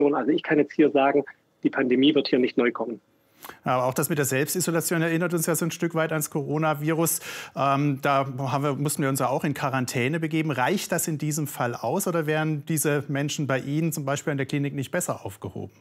Also ich kann jetzt hier sagen, die Pandemie wird hier nicht neu kommen. Aber auch das mit der Selbstisolation erinnert uns ja so ein Stück weit ans Coronavirus. Mussten wir uns ja auch in Quarantäne begeben. Reicht das in diesem Fall aus oder wären diese Menschen bei Ihnen zum Beispiel in der Klinik nicht besser aufgehoben?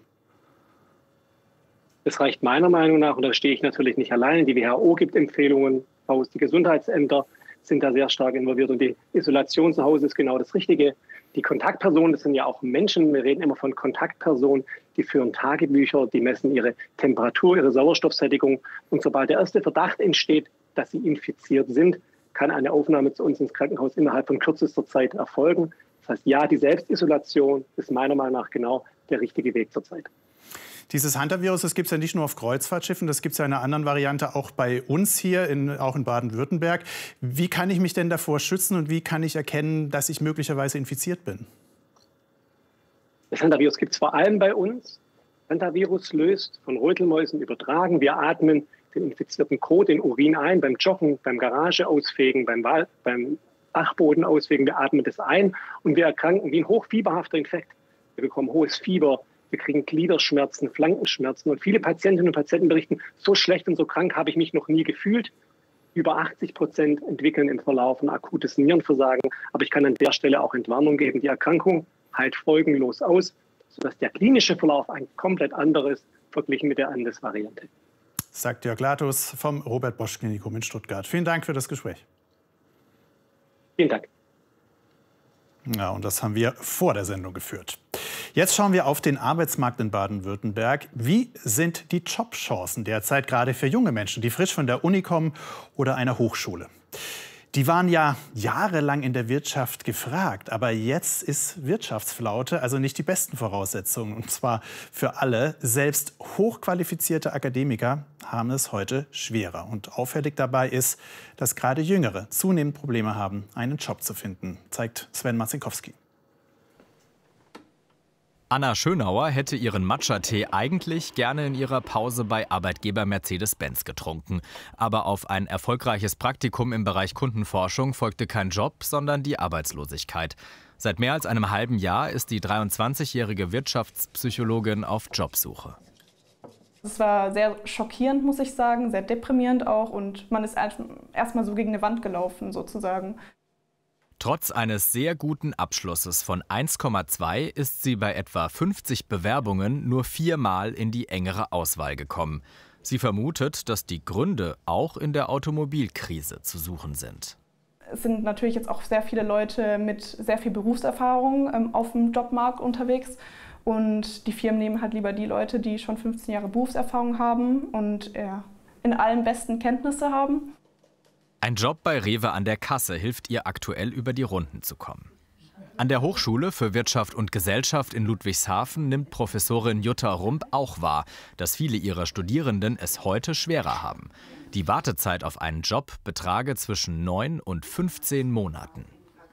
Das reicht meiner Meinung nach, und da stehe ich natürlich nicht alleine. Die WHO gibt Empfehlungen aus, die Gesundheitsämter sind da sehr stark involviert und die Isolation zu Hause ist genau das Richtige. Die Kontaktpersonen, das sind ja auch Menschen, wir reden immer von Kontaktpersonen, die führen Tagebücher, die messen ihre Temperatur, ihre Sauerstoffsättigung. Und sobald der erste Verdacht entsteht, dass sie infiziert sind, kann eine Aufnahme zu uns ins Krankenhaus innerhalb von kürzester Zeit erfolgen. Das heißt, ja, die Selbstisolation ist meiner Meinung nach genau der richtige Weg zurzeit. Dieses Hantavirus, das gibt es ja nicht nur auf Kreuzfahrtschiffen, das gibt es ja in einer anderen Variante auch bei uns hier, auch in Baden-Württemberg. Wie kann ich mich denn davor schützen und wie kann ich erkennen, dass ich möglicherweise infiziert bin? Das Hantavirus gibt es vor allem bei uns. Hantavirus löst von Rötelmäusen übertragen. Wir atmen den infizierten Kot, den Urin ein, beim Joggen, beim Garageausfegen, beim Dachboden ausfegen. Wir atmen das ein und wir erkranken wie ein hochfieberhafter Infekt. Wir bekommen hohes Fieber. Wir kriegen Gliederschmerzen, Flankenschmerzen. Und viele Patientinnen und Patienten berichten, so schlecht und so krank habe ich mich noch nie gefühlt. Über 80% entwickeln im Verlauf ein akutes Nierenversagen. Aber ich kann an der Stelle auch Entwarnung geben. Die Erkrankung heilt folgenlos aus, sodass der klinische Verlauf ein komplett anderes verglichen mit der Andes-Variante. Sagt Jörg Latus vom Robert-Bosch-Klinikum in Stuttgart. Vielen Dank für das Gespräch. Vielen Dank. Ja, und das haben wir vor der Sendung geführt. Jetzt schauen wir auf den Arbeitsmarkt in Baden-Württemberg. Wie sind die Jobchancen derzeit gerade für junge Menschen, die frisch von der Uni kommen oder einer Hochschule? Die waren ja jahrelang in der Wirtschaft gefragt, aber jetzt ist Wirtschaftsflaute, also nicht die besten Voraussetzungen. Und zwar für alle. Selbst hochqualifizierte Akademiker haben es heute schwerer. Und auffällig dabei ist, dass gerade Jüngere zunehmend Probleme haben, einen Job zu finden, zeigt Sven Marzinkowski. Anna Schönauer hätte ihren Matcha-Tee eigentlich gerne in ihrer Pause bei Arbeitgeber Mercedes-Benz getrunken. Aber auf ein erfolgreiches Praktikum im Bereich Kundenforschung folgte kein Job, sondern die Arbeitslosigkeit. Seit mehr als einem halben Jahr ist die 23-jährige Wirtschaftspsychologin auf Jobsuche. Es war sehr schockierend, muss ich sagen, sehr deprimierend auch. Und man ist erstmal so gegen eine Wand gelaufen, sozusagen. Trotz eines sehr guten Abschlusses von 1,2 ist sie bei etwa 50 Bewerbungen nur 4-mal in die engere Auswahl gekommen. Sie vermutet, dass die Gründe auch in der Automobilkrise zu suchen sind. Es sind natürlich jetzt auch sehr viele Leute mit sehr viel Berufserfahrung auf dem Jobmarkt unterwegs. Und die Firmen nehmen halt lieber die Leute, die schon 15 Jahre Berufserfahrung haben und in allen besten Kenntnisse haben. Ein Job bei Rewe an der Kasse hilft ihr aktuell über die Runden zu kommen. An der Hochschule für Wirtschaft und Gesellschaft in Ludwigshafen nimmt Professorin Jutta Rump auch wahr, dass viele ihrer Studierenden es heute schwerer haben. Die Wartezeit auf einen Job betrage zwischen 9 und 15 Monaten.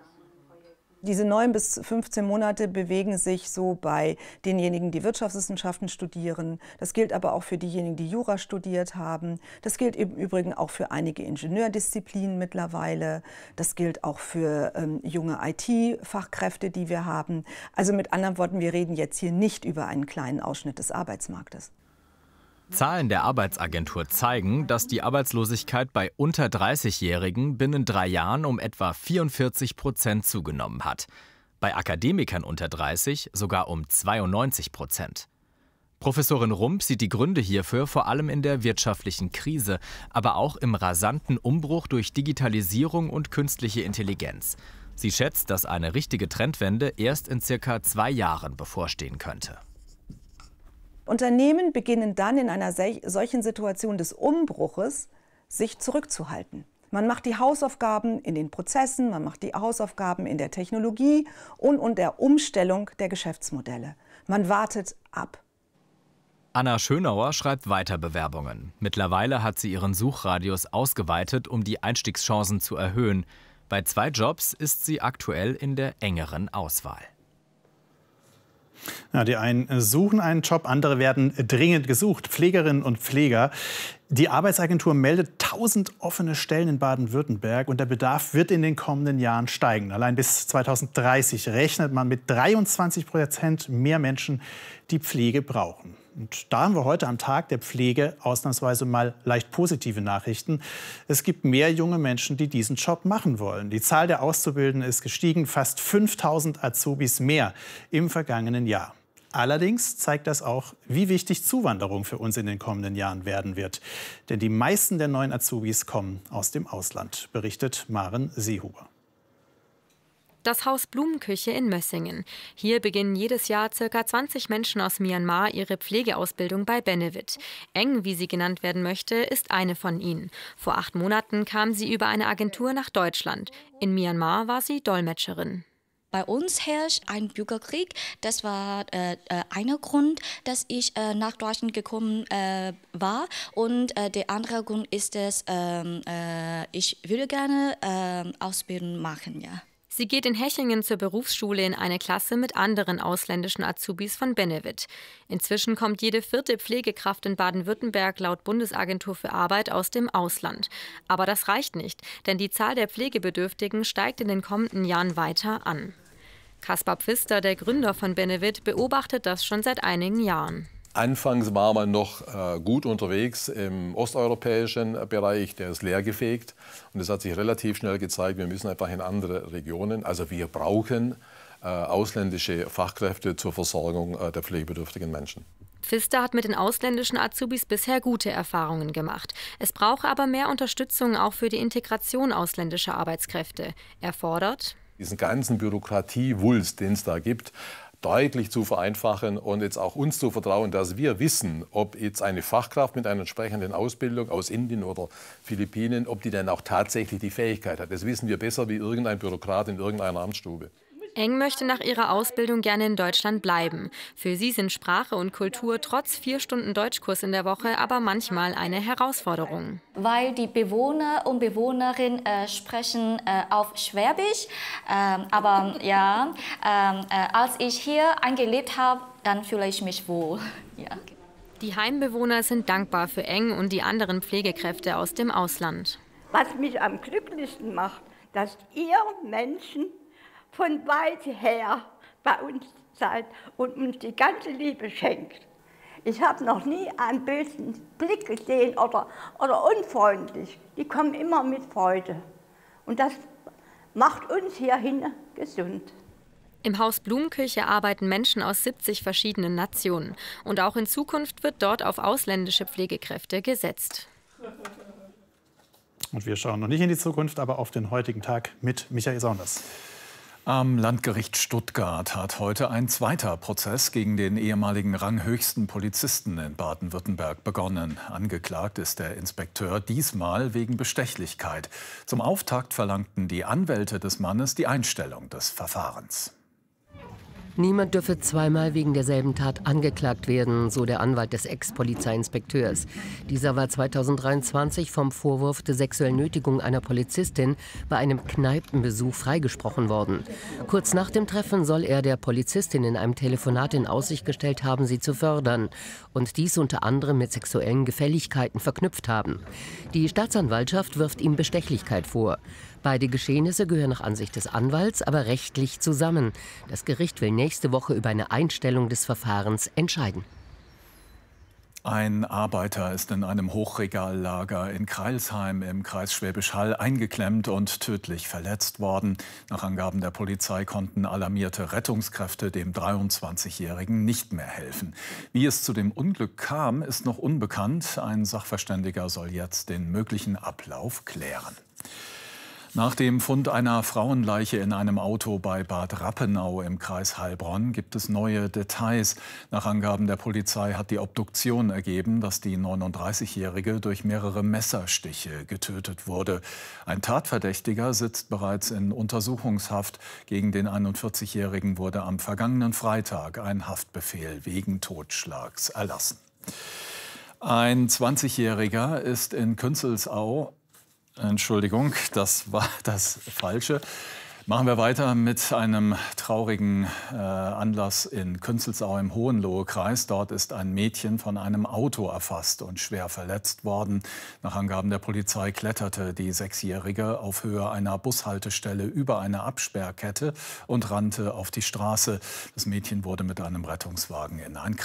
Diese 9 bis 15 Monate bewegen sich so bei denjenigen, die Wirtschaftswissenschaften studieren. Das gilt aber auch für diejenigen, die Jura studiert haben. Das gilt im Übrigen auch für einige Ingenieurdisziplinen mittlerweile. Das gilt auch für junge IT-Fachkräfte, die wir haben. Also mit anderen Worten, wir reden jetzt hier nicht über einen kleinen Ausschnitt des Arbeitsmarktes. Zahlen der Arbeitsagentur zeigen, dass die Arbeitslosigkeit bei unter 30-Jährigen binnen 3 Jahren um etwa 44% zugenommen hat. Bei Akademikern unter 30 sogar um 92%. Professorin Rump sieht die Gründe hierfür vor allem in der wirtschaftlichen Krise, aber auch im rasanten Umbruch durch Digitalisierung und künstliche Intelligenz. Sie schätzt, dass eine richtige Trendwende erst in circa 2 Jahren bevorstehen könnte. Unternehmen beginnen dann in einer solchen Situation des Umbruches, sich zurückzuhalten. Man macht die Hausaufgaben in den Prozessen, man macht die Hausaufgaben in der Technologie und der Umstellung der Geschäftsmodelle. Man wartet ab. Anna Schönauer schreibt weiter Bewerbungen. Mittlerweile hat sie ihren Suchradius ausgeweitet, um die Einstiegschancen zu erhöhen. Bei 2 Jobs ist sie aktuell in der engeren Auswahl. Ja, die einen suchen einen Job, andere werden dringend gesucht. Pflegerinnen und Pfleger. Die Arbeitsagentur meldet 1000 offene Stellen in Baden-Württemberg und der Bedarf wird in den kommenden Jahren steigen. Allein bis 2030 rechnet man mit 23% mehr Menschen, die Pflege brauchen. Und da haben wir heute am Tag der Pflege ausnahmsweise mal leicht positive Nachrichten. Es gibt mehr junge Menschen, die diesen Job machen wollen. Die Zahl der Auszubildenden ist gestiegen, fast 5000 Azubis mehr im vergangenen Jahr. Allerdings zeigt das auch, wie wichtig Zuwanderung für uns in den kommenden Jahren werden wird. Denn die meisten der neuen Azubis kommen aus dem Ausland, berichtet Maren Seehuber. Das Haus Blumenküche in Mössingen. Hier beginnen jedes Jahr ca. 20 Menschen aus Myanmar ihre Pflegeausbildung bei Benevit. Eng, wie sie genannt werden möchte, ist eine von ihnen. Vor 8 Monaten kam sie über eine Agentur nach Deutschland. In Myanmar war sie Dolmetscherin. Bei uns herrscht ein Bürgerkrieg. Das war einer Grund, dass ich nach Deutschland gekommen war. Und der andere Grund ist, dass ich würde gerne Ausbildung machen, ja. Sie geht in Hechingen zur Berufsschule in eine Klasse mit anderen ausländischen Azubis von Benevit. Inzwischen kommt jede 4. Pflegekraft in Baden-Württemberg laut Bundesagentur für Arbeit aus dem Ausland. Aber das reicht nicht, denn die Zahl der Pflegebedürftigen steigt in den kommenden Jahren weiter an. Kaspar Pfister, der Gründer von Benevit, beobachtet das schon seit einigen Jahren. Anfangs war man noch gut unterwegs im osteuropäischen Bereich, der ist leergefegt. Und es hat sich relativ schnell gezeigt, wir müssen einfach in andere Regionen. Also wir brauchen ausländische Fachkräfte zur Versorgung der pflegebedürftigen Menschen. Pfister hat mit den ausländischen Azubis bisher gute Erfahrungen gemacht. Es brauche aber mehr Unterstützung auch für die Integration ausländischer Arbeitskräfte. Er fordert, diesen ganzen Bürokratiewulst, den es da gibt, deutlich zu vereinfachen und jetzt auch uns zu vertrauen, dass wir wissen, ob jetzt eine Fachkraft mit einer entsprechenden Ausbildung aus Indien oder Philippinen, ob die dann auch tatsächlich die Fähigkeit hat. Das wissen wir besser wie irgendein Bürokrat in irgendeiner Amtsstube. Eng möchte nach ihrer Ausbildung gerne in Deutschland bleiben. Für sie sind Sprache und Kultur trotz 4 Stunden Deutschkurs in der Woche aber manchmal eine Herausforderung. Weil die Bewohner und Bewohnerinnen sprechen auf Schwäbisch. Aber ja, als ich hier eingelebt habe, dann fühle ich mich wohl. Ja. Die Heimbewohner sind dankbar für Eng und die anderen Pflegekräfte aus dem Ausland. Was mich am glücklichsten macht, dass ihr Menschen von weit her bei uns seid und uns die ganze Liebe schenkt. Ich habe noch nie einen bösen Blick gesehen oder unfreundlich. Die kommen immer mit Freude. Und das macht uns hierhin gesund. Im Haus Blumenküche arbeiten Menschen aus 70 verschiedenen Nationen. Und auch in Zukunft wird dort auf ausländische Pflegekräfte gesetzt. Und wir schauen noch nicht in die Zukunft, aber auf den heutigen Tag mit Michael Saunders. Am Landgericht Stuttgart hat heute ein zweiter Prozess gegen den ehemaligen ranghöchsten Polizisten in Baden-Württemberg begonnen. Angeklagt ist der Inspekteur, diesmal wegen Bestechlichkeit. Zum Auftakt verlangten die Anwälte des Mannes die Einstellung des Verfahrens. Niemand dürfe zweimal wegen derselben Tat angeklagt werden, so der Anwalt des Ex-Polizeiinspekteurs. Dieser war 2023 vom Vorwurf der sexuellen Nötigung einer Polizistin bei einem Kneipenbesuch freigesprochen worden. Kurz nach dem Treffen soll er der Polizistin in einem Telefonat in Aussicht gestellt haben, sie zu fördern und dies unter anderem mit sexuellen Gefälligkeiten verknüpft haben. Die Staatsanwaltschaft wirft ihm Bestechlichkeit vor. Beide Geschehnisse gehören nach Ansicht des Anwalts aber rechtlich zusammen. Das Gericht will nächste Woche über eine Einstellung des Verfahrens entscheiden. Ein Arbeiter ist in einem Hochregallager in Crailsheim im Kreis Schwäbisch Hall eingeklemmt und tödlich verletzt worden. Nach Angaben der Polizei konnten alarmierte Rettungskräfte dem 23-Jährigen nicht mehr helfen. Wie es zu dem Unglück kam, ist noch unbekannt. Ein Sachverständiger soll jetzt den möglichen Ablauf klären. Nach dem Fund einer Frauenleiche in einem Auto bei Bad Rappenau im Kreis Heilbronn gibt es neue Details. Nach Angaben der Polizei hat die Obduktion ergeben, dass die 39-Jährige durch mehrere Messerstiche getötet wurde. Ein Tatverdächtiger sitzt bereits in Untersuchungshaft. Gegen den 41-Jährigen wurde am vergangenen Freitag ein Haftbefehl wegen Totschlags erlassen. Ein 20-Jähriger ist in Künzelsau Entschuldigung, das war das Falsche. Machen wir weiter mit einem traurigen Anlass in Künzelsau im Hohenlohe-Kreis. Dort ist ein Mädchen von einem Auto erfasst und schwer verletzt worden. Nach Angaben der Polizei kletterte die 6-Jährige auf Höhe einer Bushaltestelle über eine Absperrkette und rannte auf die Straße. Das Mädchen wurde mit einem Rettungswagen in ein